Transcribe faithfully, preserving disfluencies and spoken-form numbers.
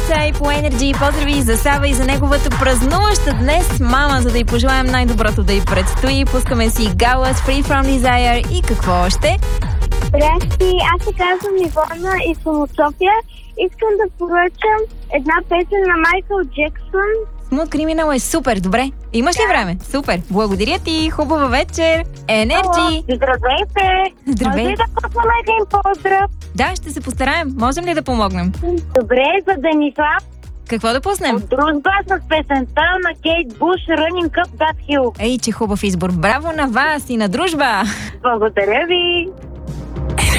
Чай по Energy. Поздрави за Сава и за неговата празнуваща днес мама, за да й пожелаем най-доброто да й предстои. Пускаме си Галас, Free From Desire и какво още? Здрасти, аз се казвам Ивона и съм от София. Искам да поръчам една песен на Майкъл Джексън. Smooth Criminal е супер, добре. Имаш ли време? Супер. Благодаря ти, хубава вечер. Energy. Здравейте! Здравей. Може ли да пуснем един поздрав? Да, ще се постараем. Можем ли да помогнем? Добре, за Денислав. Какво да пуснем? От Дружба с песента на Кейт Буш, Running Up That Hill. Ей, че хубав избор. Браво на вас и на Дружба! Благодаря ви!